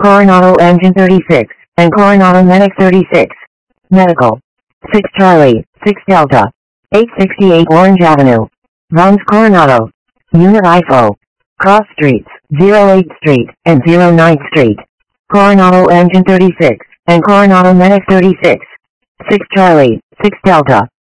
Coronado Engine 36, and Coronado Medic 36. Medical. 6 Charlie, 6 Delta. 868 Orange Avenue. Vons Coronado. Unit IFO. Cross Streets, 08th Street, and 09th Street. Coronado Engine 36, and Coronado Medic 36. 6 Charlie, 6 Delta.